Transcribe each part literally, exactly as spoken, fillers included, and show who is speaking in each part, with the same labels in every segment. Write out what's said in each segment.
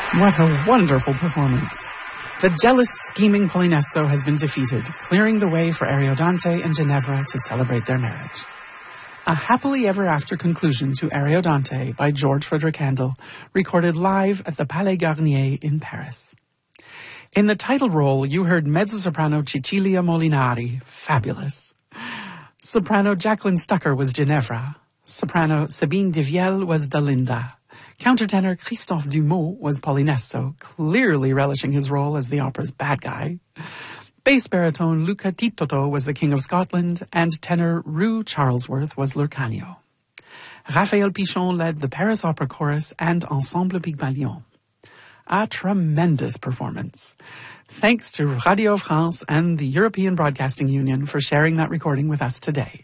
Speaker 1: What a wonderful performance. The jealous, scheming Polinesso has been defeated, clearing the way for Ariodante and Ginevra to celebrate their marriage. A happily ever after conclusion to Ariodante by George Frederick Handel, recorded live at the Palais Garnier in Paris. In the title role, you heard mezzo-soprano Cecilia Molinari, fabulous. Soprano Jacqueline Stucker was Ginevra. Soprano Sabine Devielle was Dalinda. Countertenor Christophe Dumont was Polinesso, clearly relishing his role as the opera's bad guy. Bass baritone Luca Titoto was the King of Scotland, and tenor Rue Charlesworth was Lurcanio. Raphael Pichon led the Paris Opera Chorus and Ensemble Pygmalion. A tremendous performance. Thanks to Radio France and the European Broadcasting Union for sharing that recording with us today.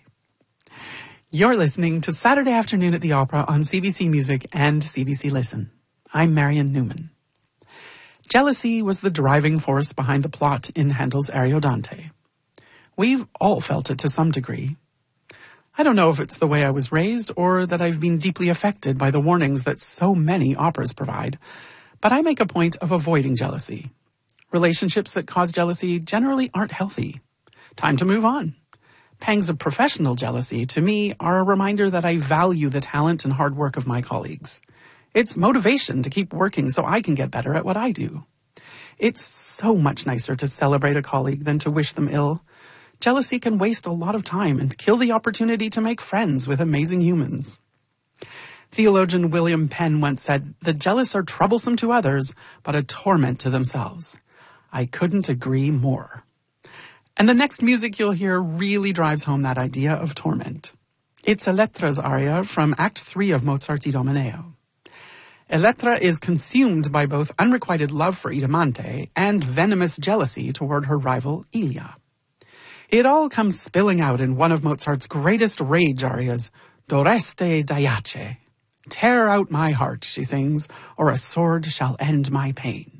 Speaker 1: You're listening to Saturday Afternoon at the Opera on C B C Music and C B C Listen. I'm Marion Newman. Jealousy was the driving force behind the plot in Handel's Ariodante. We've all felt it to some degree. I don't know if it's the way I was raised or that I've been deeply affected by the warnings that so many operas provide, but I make a point of avoiding jealousy. Relationships that cause jealousy generally aren't healthy. Time to move on. Pangs of professional jealousy, to me, are a reminder that I value the talent and hard work of my colleagues. It's motivation to keep working so I can get better at what I do. It's so much nicer to celebrate a colleague than to wish them ill. Jealousy can waste a lot of time and kill the opportunity to make friends with amazing humans. Theologian William Penn once said, "The jealous are troublesome to others, but a torment to themselves." I couldn't agree more. And the next music you'll hear really drives home that idea of torment. It's Elettra's aria from Act three of Mozart's Idomeneo. Elettra is consumed by both unrequited love for Idamante and venomous jealousy toward her rival Ilia. It all comes spilling out in one of Mozart's greatest rage arias, Doreste Diace. "Tear out my heart," she sings, "or a sword shall end my pain."